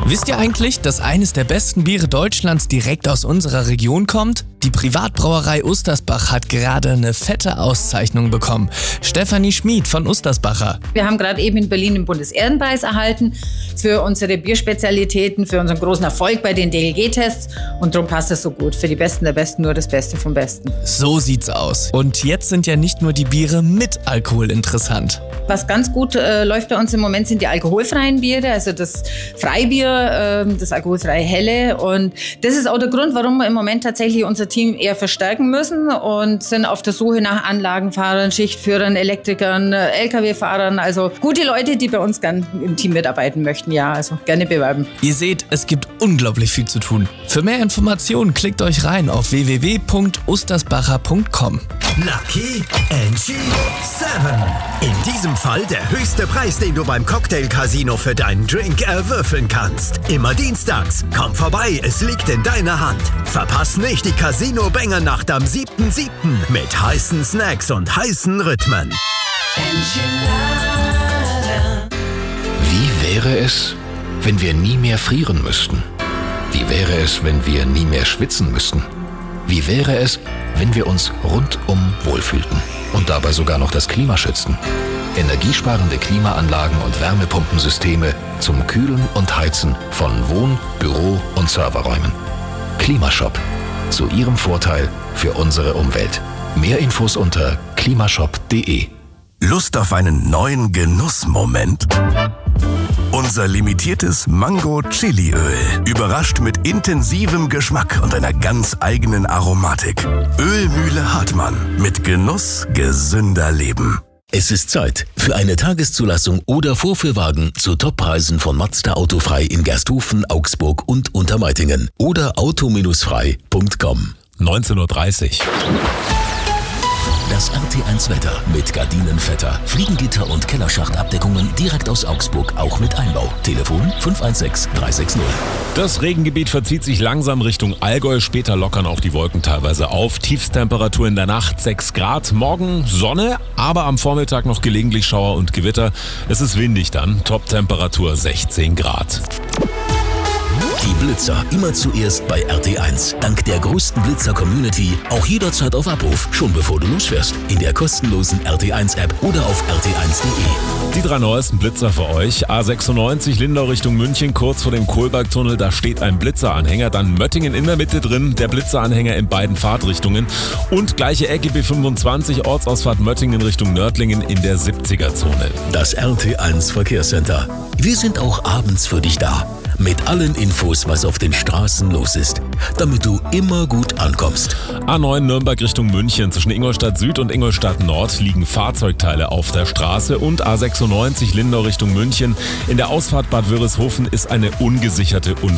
Wisst ihr eigentlich, dass eines der besten Biere Deutschlands direkt aus unserer Region kommt? Die Privatbrauerei Ustersbach hat gerade eine fette Auszeichnung bekommen. Stefanie Schmid von Ustersbacher. Wir haben gerade eben in Berlin den Bundesehrenpreis erhalten für unsere Bierspezialitäten, für unseren großen Erfolg bei den DLG-Tests. Und darum passt es so gut. Für die Besten der Besten nur das Beste vom Besten. So sieht's aus. Und jetzt sind ja nicht nur die Biere mit Alkohol interessant. Was ganz gut läuft bei uns im Moment sind die alkoholfreien Biere, also das Freibier, das alkoholfreie Helle. Und das ist auch der Grund, warum wir im Moment tatsächlich unser Team eher verstärken müssen und sind auf der Suche nach Anlagenfahrern, Schichtführern, Elektrikern, Lkw-Fahrern. Also gute Leute, die bei uns gern im Team mitarbeiten möchten. Ja, also gerne bewerben. Ihr seht, es gibt unglaublich viel zu tun. Für mehr Informationen klickt euch rein auf www.ustersbacher.com. Lucky NG7. In diesem Fall der höchste Preis, den du beim Cocktail-Casino für deinen Drink erwürfeln kannst. Immer dienstags. Komm vorbei, es liegt in deiner Hand. Verpass nicht die Casino-Banger-Nacht am 7.7. mit heißen Snacks und heißen Rhythmen. Wie wäre es, wenn wir nie mehr frieren müssten? Wie wäre es, wenn wir nie mehr schwitzen müssten? Wie wäre es, wenn wir uns rundum wohlfühlten und dabei sogar noch das Klima schützten? Energiesparende Klimaanlagen und Wärmepumpensysteme zum Kühlen und Heizen von Wohn-, Büro- und Serverräumen. Klimashop. Zu Ihrem Vorteil für unsere Umwelt. Mehr Infos unter klimashop.de. Lust auf einen neuen Genussmoment? Unser limitiertes Mango-Chili-Öl überrascht mit intensivem Geschmack und einer ganz eigenen Aromatik. Ölmühle Hartmann. Mit Genuss gesünder Leben. Es ist Zeit für eine Tageszulassung oder Vorführwagen zu Toppreisen von Mazda Autofrei in Gersthofen, Augsburg und Untermeitingen oder auto-frei.com. 19:30 Uhr. Das RT1 Wetter mit Gardinenvetter, Fliegengitter und Kellerschachtabdeckungen direkt aus Augsburg, auch mit Einbau. Telefon 516 360. Das Regengebiet verzieht sich langsam Richtung Allgäu. Später lockern auch die Wolken teilweise auf. Tiefstemperatur in der Nacht 6 Grad. Morgen Sonne, aber am Vormittag noch gelegentlich Schauer und Gewitter. Es ist windig dann. Toptemperatur 16 Grad. Die Blitzer immer zuerst bei RT1. Dank der größten Blitzer-Community auch jederzeit auf Abruf, schon bevor du losfährst. In der kostenlosen RT1-App oder auf rt1.de. Die 3 neuesten Blitzer für euch. A96 Lindau Richtung München, kurz vor dem Kohlbergtunnel. Da steht ein Blitzeranhänger. Dann Möttingen in der Mitte drin. Der Blitzeranhänger in beiden Fahrtrichtungen. Und gleiche Ecke B25 Ortsausfahrt Möttingen Richtung Nördlingen in der 70er-Zone. Das RT1 Verkehrscenter. Wir sind auch abends für dich da. Mit allen Infos, was auf den Straßen los ist, damit du immer gut ankommst. A9 Nürnberg Richtung München. Zwischen Ingolstadt Süd und Ingolstadt Nord liegen Fahrzeugteile auf der Straße. Und A96 Lindau Richtung München. In der Ausfahrt Bad Wörishofen ist eine ungesicherte